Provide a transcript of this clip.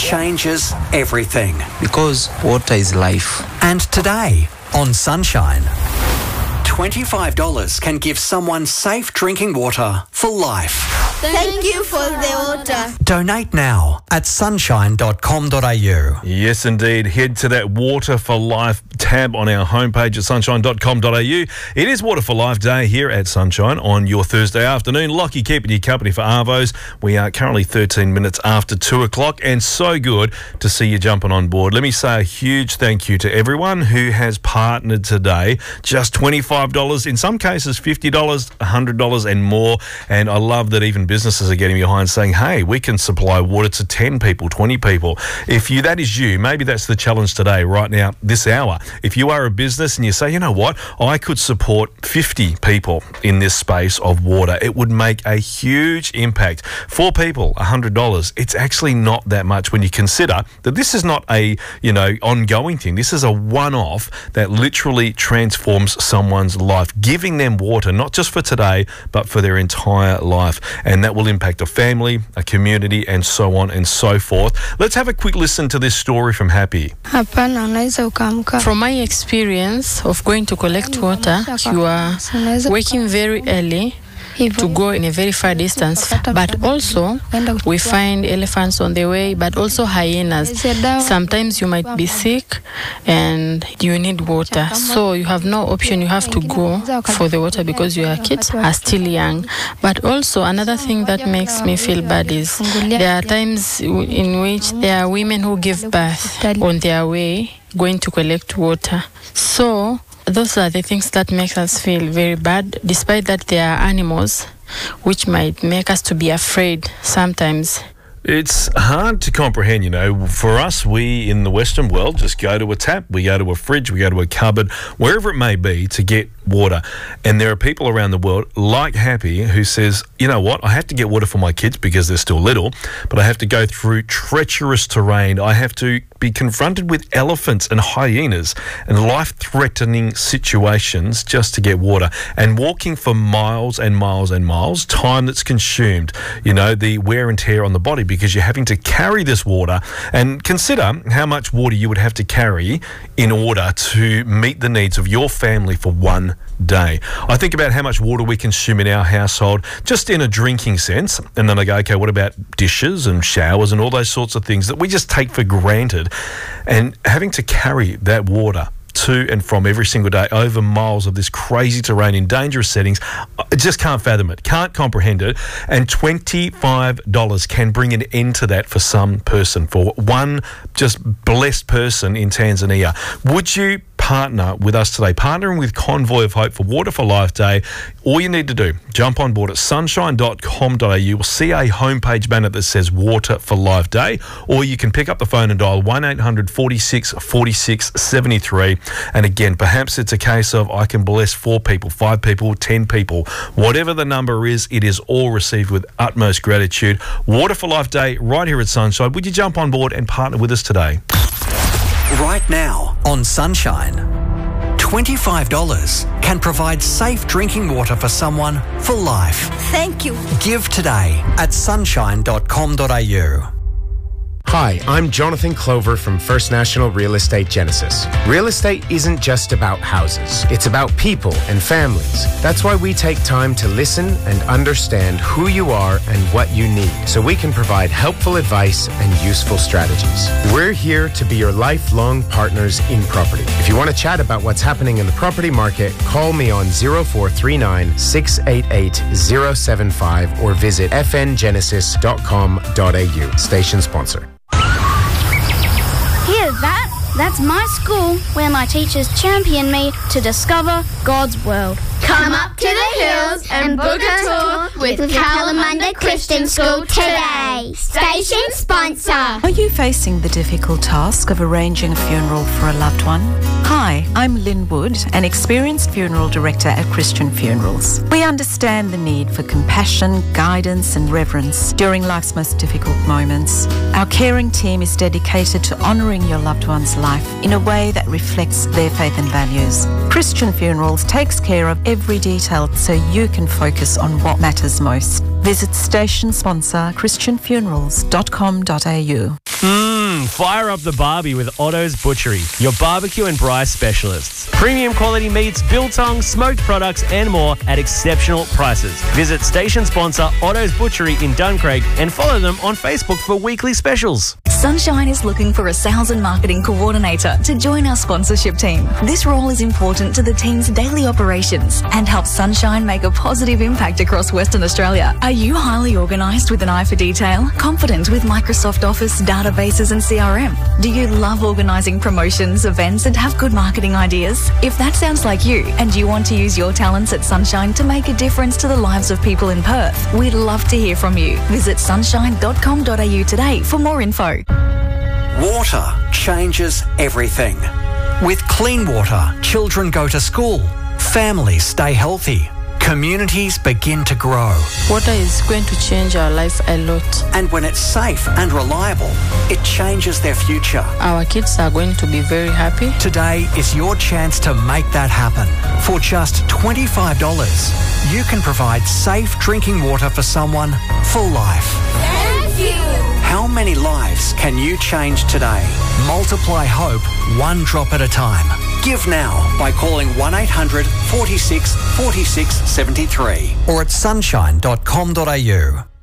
changes everything. Because water is life. And today on Sunshine, $25 can give someone safe drinking water for life. Thank you for the water. Donate now at sunshine.com.au. Yes, indeed. Head to that Water for Life tab on our homepage at sunshine.com.au. It is Water for Life Day here at Sunshine on your Thursday afternoon. Lockie keeping you company for Arvos. We are currently 13 minutes after 2 o'clock, and so good to see you jumping on board. Let me say a huge thank you to everyone who has partnered today. Just $25, in some cases $50, $100 and more. And I love that even businesses are getting behind saying, hey, we can supply water to 10 people, 20 people. If that is you, maybe that's the challenge today, right now, this hour. If you are a business and you say, you know what, I could support 50 people in this space of water, it would make a huge impact. 4 people, $100. It's actually not that much when you consider that this is not a, ongoing thing. This is a one-off that literally transforms someone's life, giving them water, not just for today, but for their entire life. And that will impact a family, a community, and so on and so forth. Let's have a quick listen to this story from Happy. From my experience of going to collect water, you are waking very early to go in a very far distance, but also we find elephants on the way, but also hyenas. Sometimes you might be sick and you need water, so you have no option. You have to go for the water because your kids are still young. But also another thing that makes me feel bad is there are times in which there are women who give birth on their way going to collect water. So those are the things that make us feel very bad, despite that there are animals which might make us to be afraid sometimes. It's hard to comprehend, For us, we in the Western world just go to a tap, we go to a fridge, we go to a cupboard, wherever it may be, to get water. And there are people around the world like Happy who says, you know what, I have to get water for my kids because they're still little, but I have to go through treacherous terrain. I have to be confronted with elephants and hyenas and life-threatening situations just to get water. And walking for miles and miles and miles, time that's consumed, the wear and tear on the body because you're having to carry this water. And consider how much water you would have to carry in order to meet the needs of your family for one day. I think about how much water we consume in our household just in a drinking sense, and then I go, okay, what about dishes and showers and all those sorts of things that we just take for granted, and having to carry that water to and from every single day over miles of this crazy terrain in dangerous settings. I just can't fathom it, can't comprehend it. And $25 can bring an end to that for some person, for one just blessed person in Tanzania. Would you partner with us today, partnering with Convoy of Hope for Water for Life Day? All you need to do, jump on board at sunshine.com.au. You'll see a homepage banner that says Water for Life Day, or you can pick up the phone and dial 1-800 46 46 73. And again, perhaps it's a case of I can bless 4 people, 5 people, 10 people. Whatever the number is, it is all received with utmost gratitude. Water for Life Day right here at Sunshine. Would you jump on board and partner with us today? Right now on Sunshine, $25 can provide safe drinking water for someone for life. Thank you. Give today at sunshine.com.au. Hi, I'm Jonathan Clover from First National Real Estate Genesis. Real estate isn't just about houses. It's about people and families. That's why we take time to listen and understand who you are and what you need, so we can provide helpful advice and useful strategies. We're here to be your lifelong partners in property. If you want to chat about what's happening in the property market, call me on 0439 688 075 or visit fngenesis.com.au. Station sponsor. Hear that? That's my school where my teachers champion me to discover God's world. Come up to the hills and book a tour with Kalamunda Christian School today. Station sponsor. Are you facing the difficult task of arranging a funeral for a loved one? Hi, I'm Lynn Wood, an experienced funeral director at Christian Funerals. We understand the need for compassion, guidance and reverence during life's most difficult moments. Our caring team is dedicated to honouring your loved one's life in a way that reflects their faith and values. Christian Funerals takes care of every detail so you can focus on what matters most. Visit station sponsor christianfunerals.com.au. Fire up the barbie with Otto's Butchery, your barbecue and braai specialists. Premium quality meats, biltong, smoked products and more at exceptional prices. Visit station sponsor Otto's Butchery in Duncraig and follow them on Facebook for weekly specials. Sunshine is looking for a sales and marketing coordinator to join our sponsorship team. This role is important to the team's daily operations and helps Sunshine make a positive impact across Western Australia. Are you highly organised with an eye for detail? Confident with Microsoft Office, databases and CRM? Do you love organising promotions, events and have good marketing ideas? If that sounds like you and you want to use your talents at Sunshine to make a difference to the lives of people in Perth, we'd love to hear from you. Visit sunshine.com.au today for more info. Water changes everything. With clean water, children go to school, families stay healthy, communities begin to grow. Water is going to change our life a lot. And when it's safe and reliable, it changes their future. Our kids are going to be very happy. Today is your chance to make that happen. For just $25, you can provide safe drinking water for someone for life. Thank you. How many lives can you change today? Multiply hope one drop at a time. Give now by calling 1-800 46 46 73 or at sunshine.com.au.